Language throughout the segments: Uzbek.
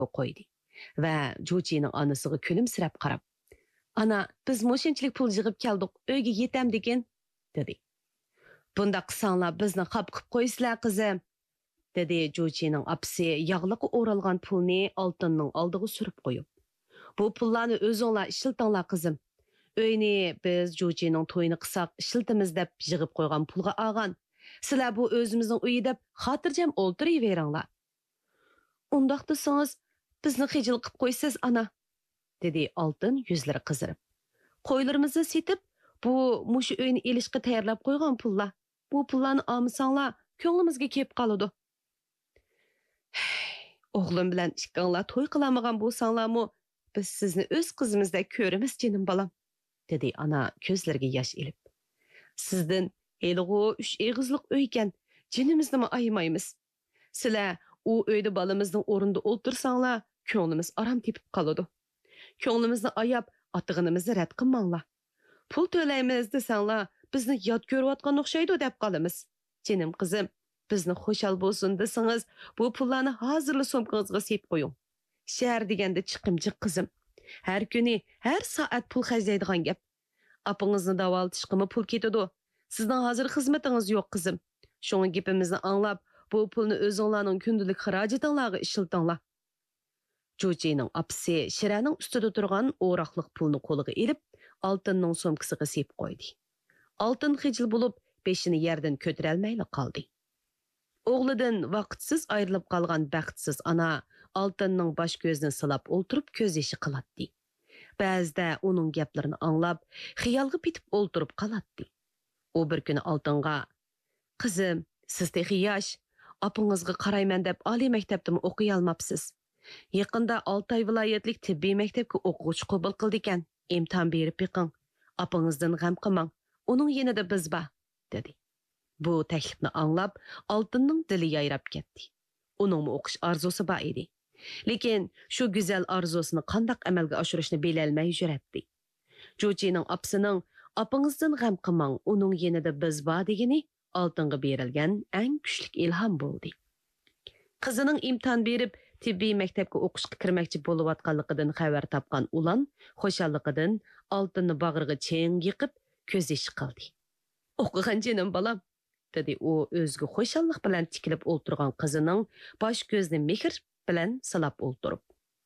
qo'ydi va Jochining onasiga kulimsirab qarab, "Ana, biz mo'shinchilik pul yig'ib keldik, uyga yetamdikin", dedi. "Bunda qilsanglar bizni qap qilib qo'ysizlar, qizim", dedi Jochining apsi yog'liqqa o'ralgan pulni oltinning oldiga surib qo'yib. "Bu pullarni o'zinglar ishiltinglar, qizim. Uyni biz Jochining to'yini qilsak ishiltimiz deb yig'ib qo'ygan pulga olgan. Sizlar bu o'zimizning uyi deb xotirjam o'ltiraveringlar. Undaq desangiz, bizni xijil qilib qo'ysiz, ana", dedi oltin yuzlari qizarib. "Qo'ylarimizni setib, bu mushu uyni elishga tayyorlab qo'ygan pullar. Bu pullarni olmasanglar, ko'nglimizga kelib qoladi. O'g'lim bilan ikkinglar to'y qilamagan bo'lsanglarmi, biz sizni o'z qizimizdek ko'ramiz, jinim bolam", dedi ana ko'zlariga yosh ilib. "Sizdan elg'u 3 egizlik uy ekan, jinimizni aymaymiz. Sizlar u uyda bolamizning o'rnida o'tirsanglar, ko'nglimiz aram tepib qoladi. Ko'nglimizni ayab, atig'inimizni rad qilmanglar. Pul to'laymiz desanglar, bizni yod ko'rayotgan o'xshaydi deb qolamiz. Jinim qizim, bizni xushal bo'lsin desangiz, bu pullarni hozirla so'mkangizga sepib qo'ying. Shahar deganda chiqimjiq qizim. Har kuni, har soat pul xarjlaydigan gap. Apingizni davolatishga pul ketadi. Sizning hozir xizmatingiz yo'q, qizim. Shunga gapimizni anglab, bu pulni o'zinglarning kundalik xarajatinglarga ishiltinglar." Jochining apsi Shiraning ustida turgan o'roqliq pulni qo'liga ilib, oltinning so'mkasiga sepib qo'ydi. Oltin xijil bo'lib, beshini yerdan ko'tarolmayla qoldi. O'g'lidan vaqtsiz ayrilib qolgan baxtsiz ana oltinning bosh ko'zini silab o'ltirib ko'z yoshi qilatdi. Ba'zida uning gaplarini anglab, xiyolga pitib o'ltirib qolatdi. U bir kuni oltinga, "Qizim, siz texi yosh, opingizga qarayman deb oliy maktabda o'qiy olmabsiz. Yaqinda Altay viloyatlik tibbiy maktabga o'quvchi qabul qildi ekan. Imtihon berib yiqing. Opingizdan g'am qilmang. Uning yanida biz bor", dedi. Bu taklifni anglab, oltinning dili yayrab ketdi. Uning o'qish orzusi bor edi. Lekin shu go'zal orzusini qanday amalga oshirishni bilolmay yuribdi. Jochining apsining "Opingizdan g'am qilmang, uning yanida biz bor" degani oltinga berilgan eng kuchli ilhom bo'ldi. Qizining imtihon berib, tibbiy maktabga o'qishga kirmoqchi bo'layotganligidan xabar topgan ulan xushalligidan oltinni bag'riga cheng yiqib, ko'z yoshi qildi. "O'qigan jinim bolam", dedi u o'ziga xushallik bilan tikilib o'ltirgan qizining bosh ko'zni mehr bilan silab o'ltirib.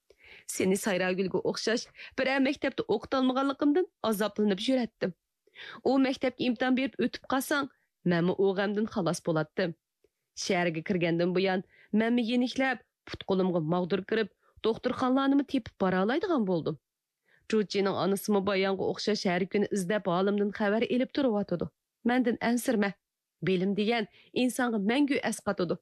"Seni Sayragulga o'xshash bir maktabda o'qitolmaganligimdan azoblanib yuratdim. U maktabga imtihon berib o'tib qolsang, men u g'amdan xalos bo'latdim. Shaharga kirgandan buyon men yeniklab, put-qo'limga mag'dur kirib, doktorxonalarni tepib bora oladigan bo'ldim. Jochining onasimi bayonga o'xshash har kuni izlab holimdan xabar elib turib. Mendan ansirma. Bilim degan insonga mangu asqatadi."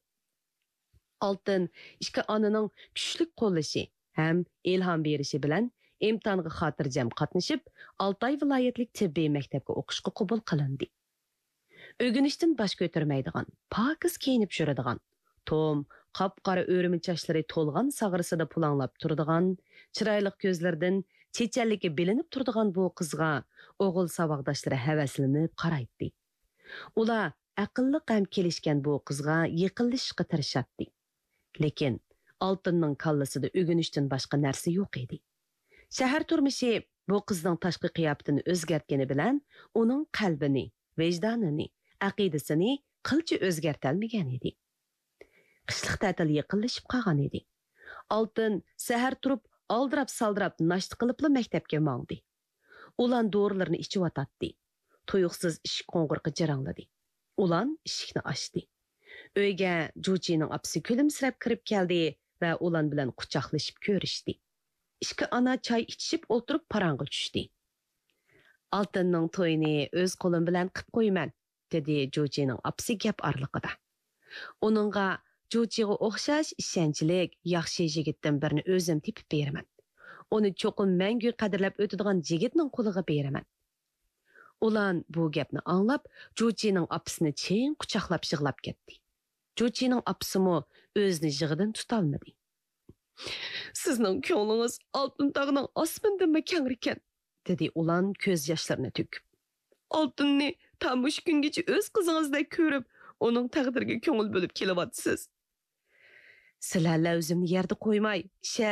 Oltin ikki onaning kuchli qo'llashi ham ilhom berishi bilan imtihonga xotirjam qatnashib, Altay viloyatlik tibbiy maktabga o'qishga qabul qilindi. O'ginishdan bosh ko'tarmaydigan, pokiz kiyinib yuradigan, tom, qop-qora o'rimi chochlari to'lgan sag'risida pulanglab turadigan, chiroyli ko'zlaridan chechanligi bilinib turadigan bu qizga o'g'il savoqdoshlari havaslanib qaraydi. Ular aqlli qam kelishgan bu qizga yiqilishga tirishadi. Lekin oltinning kallasida o'ginishdan boshqa narsa yo'q edi. Shahar turmushi bu qizning tashqi qiyofatini o'zgartgani bilan uning qalbini, vijdonini, aqidasini qilcha o'zgartalmagan edi. Qishliq ta'til yaqinlashib qolgan edi. Oltin sahar turib, aldirab-saldirab nashta qilibla maktabga mangdi. Ulan dorilarni ichib otadi. Tuyuqsiz eshik qo'ng'irqi jirangladi. Ulan eshikni ochdi. Uyga Jochining apsi kulimsirab kirib keldi va ulan bilan quchoqlashib ko'rishdi. Ikki ana choy ichib o'tirib parangga tushdi. "Oltinning to'yini o'z qo'lim bilan qilib qo'yman", dedi Jochining apsi gap orliqida. Uningga Jochiga o'xshash ishonchlik, yaxshi yigitdan birini o'zim tepib beraman. Uni cho'qim mangu qadrlab o'tadigan yigitning qo'liga beraman. Ulan bu gapni anglab, Jochining apsini cheng quchoqlab yig'lab ketdi. Jochining apsimi o'zini yig'idan tutolmadi. "Sizning ko'nglingiz oltin tog'ning osmondan keng ekan", dedi ulan ko'z yoshlarini to'kib. "Oltinni tamush kungacha o'z qizingizdek ko'rib, uning taqdiriga ko'ngil bo'lib kelyapsiz. Sizlarla o'zimni yerda qo'ymay,